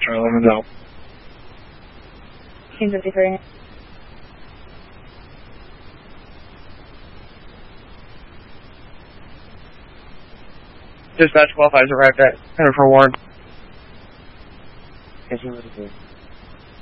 Charlie, let me know. Team 53. Dispatch qualifies right back. Center for Warren. Yes,